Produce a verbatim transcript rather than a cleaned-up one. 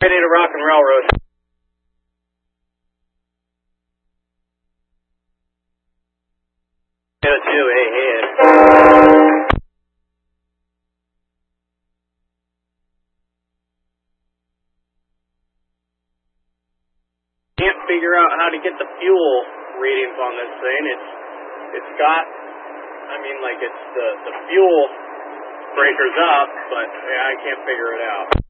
Ready to rock and railroad. Two ahead. Can't figure out how to get the fuel readings on this thing. It's it's got, I mean, like it's the the fuel breaker's up, but yeah, I can't figure it out.